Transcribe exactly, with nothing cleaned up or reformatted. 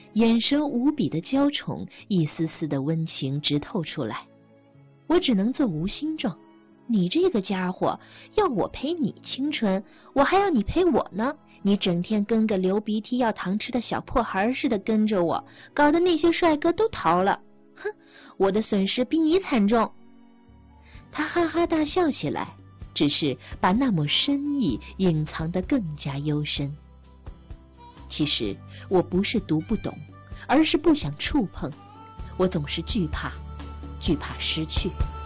眼神无比的娇宠，一丝丝的温情直透出来。我只能做无心状，你这个家伙，要我陪你青春，我还要你陪我呢。你整天跟个流鼻涕要糖吃的小破孩似的跟着我，搞得那些帅哥都逃了。哼，我的损失比你惨重。他哈哈大笑起来，只是把那抹深意隐藏得更加幽深。其实我不是读不懂，而是不想触碰。我总是惧怕，惧怕失去。